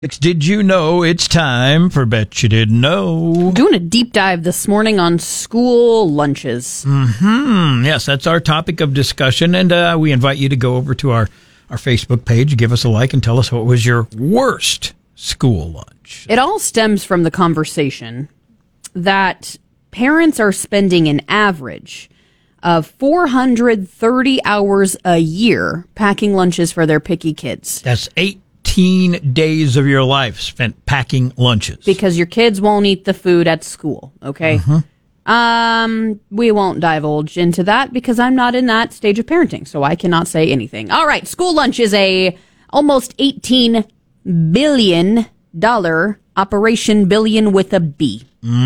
Did you know it's time for Bet You Didn't Know? Doing a deep dive this morning on school lunches. Yes, that's our topic of discussion, and we invite you to go over to our Facebook page, give us a like, and tell us what was your worst school lunch. It all stems from the conversation that parents are spending an average of 430 hours a year packing lunches for their picky kids. That's 18 days of your life spent packing lunches. Because your kids won't eat the food at school, okay? We won't divulge into that because I'm not in that stage of parenting, so I cannot say anything. All right, school lunch is a almost $18 billion operation, billion with a B.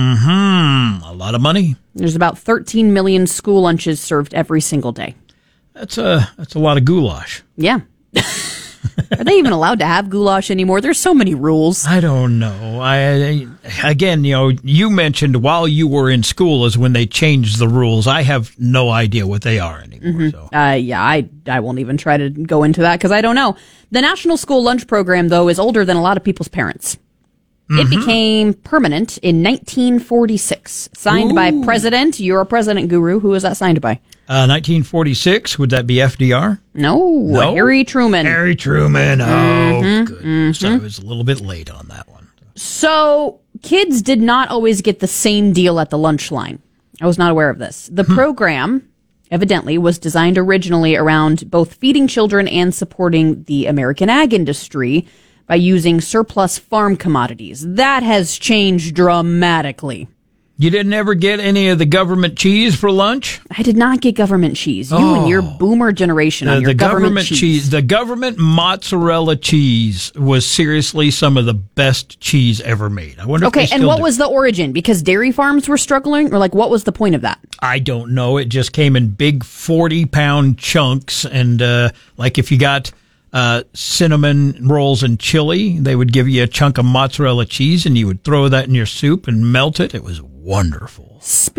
A lot of money. There's about 13 million school lunches served every single day. That's a lot of goulash. Yeah. Are they even allowed to have goulash anymore? There's so many rules. I don't know. Again, you mentioned while you were in school is when they changed the rules. I have no idea what they are anymore. So. I won't even try to go into that because I don't know. The National School Lunch Program, though, is older than a lot of people's parents. It became permanent in 1946, signed by President. You're a president guru. Who was that signed by? 1946. Would that be FDR? No, Harry Truman. Harry Truman. Oh, goodness. I was a little bit late on that one. So kids did not always get the same deal at the lunch line. I was not aware of this. The program, evidently, was designed originally around both feeding children and supporting the American ag industry by using surplus farm commodities. That has changed dramatically. You didn't ever get any of the government cheese for lunch? I did not get government cheese. You and your boomer generation on your government cheese. The government mozzarella cheese was seriously some of the best cheese ever made. I wonder if they still and what do. was the origin? Because dairy farms were struggling? Or what was the point of that? I don't know. It just came in big 40-pound chunks, and if you got cinnamon rolls and chili, they would give you a chunk of mozzarella cheese, and you would throw that in your soup and melt it. It was wonderful.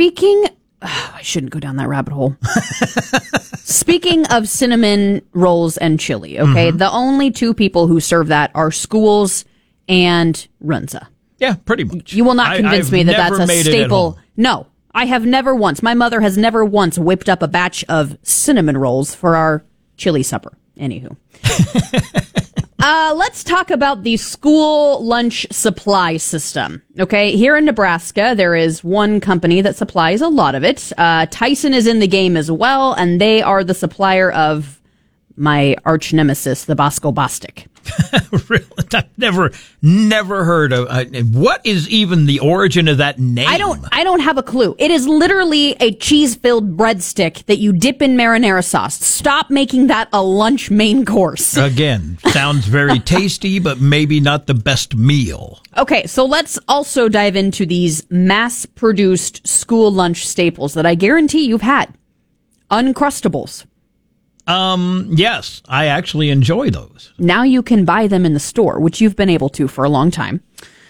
I shouldn't go down that rabbit hole. Speaking of cinnamon rolls and chili, okay, the only two people who serve that are schools and Runza. Yeah, pretty much. You will not convince me that that's a staple. No, I have never once. My mother has never once whipped up a batch of cinnamon rolls for our chili supper. Anywho. Let's talk about the school lunch supply system. Okay, here in Nebraska, there is one company that supplies a lot of it. Tyson is in the game as well, and they are the supplier of my arch nemesis, the Bosco Bostic. Really? I've never heard of. What is even the origin of that name? I don't have a clue. It is literally a cheese-filled breadstick that you dip in marinara sauce. Stop making that a lunch main course. Again, sounds very tasty, but maybe not the best meal. Okay, so let's also dive into these mass-produced school lunch staples that I guarantee you've had. Uncrustables. Yes, I actually enjoy those. Now you can buy them in the store, which you've been able to for a long time.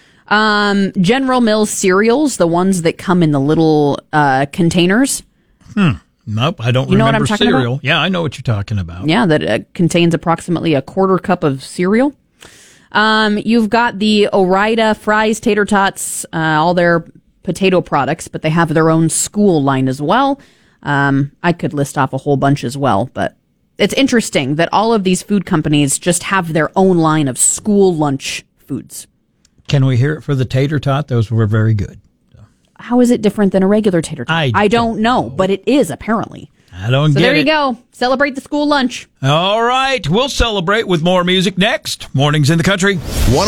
General Mills cereals, the ones that come in the little containers. Nope, I don't remember cereal. About? Yeah, I know what you're talking about. Yeah, that contains approximately a quarter cup of cereal. You've got the Ore-Ida fries, tater tots, all their potato products, but they have their own school line as well. I could list off a whole bunch as well, but it's interesting that all of these food companies just have their own line of school lunch foods. Can we hear it for the tater tot? Those were very good. How is it different than a regular tater tot? I don't know, but it is apparently. I don't get it. So there you go. Celebrate the school lunch. All right. We'll celebrate with more music next. Mornings in the Country.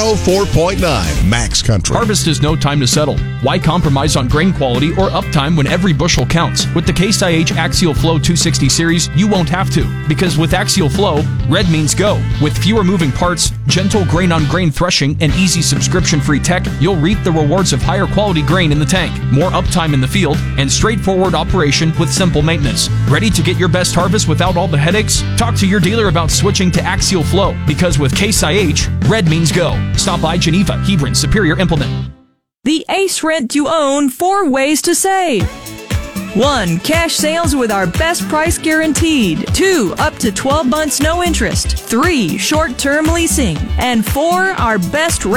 104.9 Max Country. Harvest is no time to settle. Why compromise on grain quality or uptime when every bushel counts? With the Case IH Axial Flow 260 series, you won't have to. Because with Axial Flow, red means go. With fewer moving parts, gentle grain-on-grain threshing, and easy subscription-free tech, you'll reap the rewards of higher quality grain in the tank, more uptime in the field, and straightforward operation with simple maintenance. Ready to get your best harvest without all the headaches? Talk to your dealer about switching to Axial Flow, because with Case IH, red means go. Stop by Geneva, Hebron, Superior Implement. The Ace Rent to Own 4 Ways to Save. 1. Cash sales with our best price guaranteed. 2. Up to 12 months no interest. 3. Short-term leasing. And 4. Our best